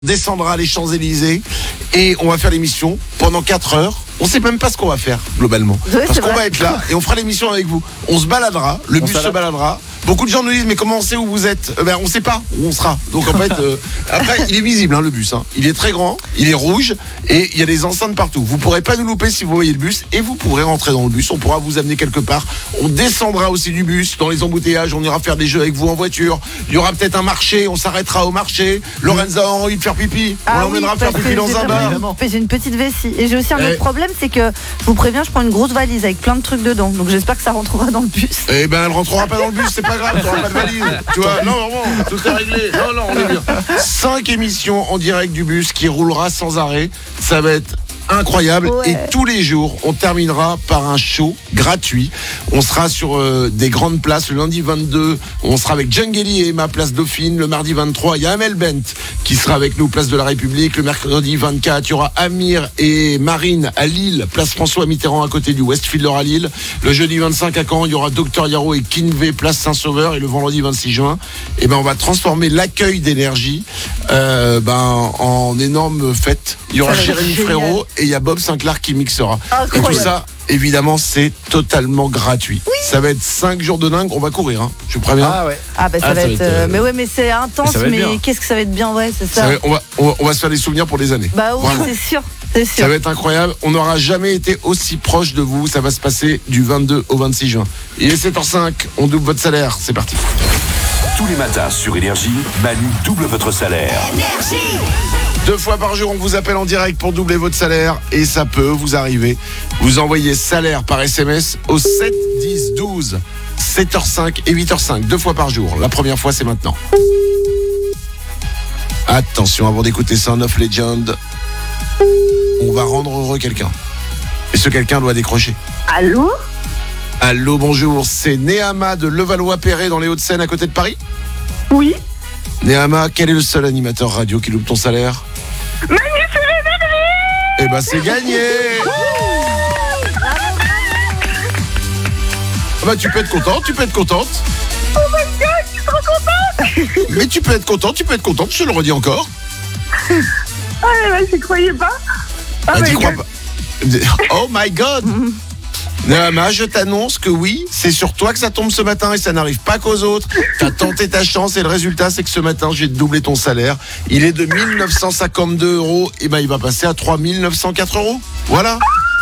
Descendra les Champs-Élysées et on va faire l'émission pendant 4 heures. On sait même pas ce qu'on va faire globalement. Oui, parce qu'on vrai. va être là et on fera l'émission avec vous. On se baladera, le bus se baladera. Beaucoup de gens nous disent mais comment on sait où vous êtes? On sait pas où on sera. Donc en fait, après il est visible le bus. Il est très grand, il est rouge et il y a des enceintes partout. Vous pourrez pas nous louper si vous voyez le bus et vous pourrez rentrer dans le bus. On pourra vous amener quelque part. On descendra aussi du bus dans les embouteillages. On ira faire des jeux avec vous en voiture. Il y aura peut-être un marché. On s'arrêtera au marché. Lorenza a envie de faire pipi. On l'emmènera faire pipi dans un bar. J'ai une petite vessie et j'ai aussi un autre problème, c'est que je vous préviens, je prends une grosse valise avec plein de trucs dedans. Donc j'espère que ça rentrera dans le bus. Eh ben elle rentrera pas dans le bus, c'est pas grave, t'auras pas de valise. Tu vois, non, tout est réglé. Non, on est bien. 5 émissions en direct du bus qui roulera sans arrêt. Ça va être incroyable. Ouais. Et tous les jours, on terminera par un show gratuit. On sera sur des grandes places. Le lundi 22, on sera avec Djangeli et Emma, place Dauphine. Le mardi 23, il y a Amel Bent qui sera avec nous, place de la République. Le mercredi 24, il y aura Amir et Marine à Lille, place François Mitterrand à côté du Westfielder à Lille. Le jeudi 25 à Caen, il y aura Dr Yaro et Kinvey, place Saint-Sauveur. Et le vendredi 26 juin, on va transformer l'accueil d'énergie en énorme fête. Il y aura Jérémy Frérot et il y a Bob Sinclair qui mixera. Incroyable. Et tout ça, évidemment, c'est totalement gratuit. Oui. Ça va être 5 jours de dingue. On va courir, je vous préviens. Ah ouais. Ça va être. Mais ouais, mais c'est intense. Mais qu'est-ce que ça va être bien, ouais, c'est ça. On va se faire des souvenirs pour des années. Bah oui, vraiment. c'est sûr. C'est sûr. Ça va être incroyable. On n'aura jamais été aussi proche de vous. Ça va se passer du 22 au 26 juin. Il est 7h05. On double votre salaire. C'est parti. Tous les matins sur Énergie, Manu double votre salaire. Énergie. 2 fois par jour, on vous appelle en direct pour doubler votre salaire et ça peut vous arriver. Vous envoyez salaire par SMS au 7 10 12, 7h05 et 8h05, 2 fois par jour. La première fois, c'est maintenant. Attention, avant d'écouter Sound of Legend, on va rendre heureux quelqu'un. Et ce quelqu'un doit décrocher. Allô ? Allô, bonjour, c'est Néama de Levallois-Perret dans les Hauts-de-Seine à côté de Paris ? Oui. Néama, quel est le seul animateur radio qui loupe ton salaire ? Manu, c'est l'énergie. Eh ben c'est gagné. Tu peux être content, tu peux être contente. Oh my god, je suis trop contente. Mais tu peux être contente, je te le redis encore. Ah mais j'y croyais pas. Tu crois pas. Oh my god. Néama, je t'annonce que oui, c'est sur toi que ça tombe ce matin et ça n'arrive pas qu'aux autres. T'as tenté ta chance et le résultat c'est que ce matin je vais te doubler ton salaire. Il est de 1 952 €, et il va passer à 3 904 €. Voilà.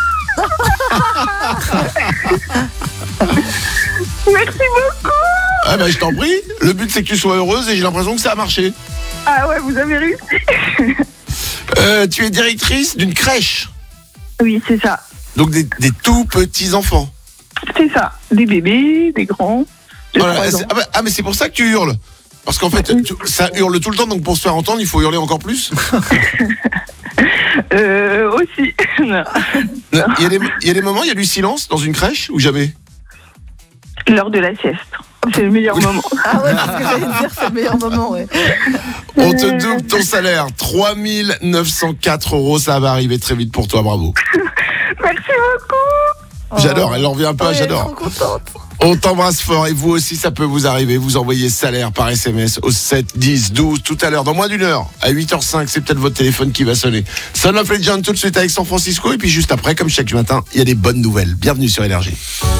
Merci beaucoup. Je t'en prie. Le but c'est que tu sois heureuse et j'ai l'impression que ça a marché. Ah ouais, vous avez réussi. Tu es directrice d'une crèche. Oui, c'est ça. Donc des tout petits enfants. C'est ça. Des bébés, des grands. Voilà, mais c'est pour ça que tu hurles. Parce qu'en fait, ça hurle tout le temps, donc pour se faire entendre, il faut hurler encore plus. Aussi. Non. Il y a des moments, il y a du silence dans une crèche ou jamais? L'heure de la sieste. C'est le meilleur moment. Ah ouais, parce que j'allais te dire, c'est le meilleur moment, ouais. On te double ton salaire, 3 904 €, ça va arriver très vite pour toi, bravo. Merci beaucoup. J'adore, elle en revient pas, j'adore. Je suis trop contente. On t'embrasse fort et vous aussi ça peut vous arriver. Vous envoyez salaire par SMS au 7 10 12 tout à l'heure. Dans moins d'une heure, à 8h05, c'est peut-être votre téléphone qui va sonner. Sound of Legend tout de suite avec San Francisco et puis juste après, comme chaque matin, il y a des bonnes nouvelles. Bienvenue sur Énergie.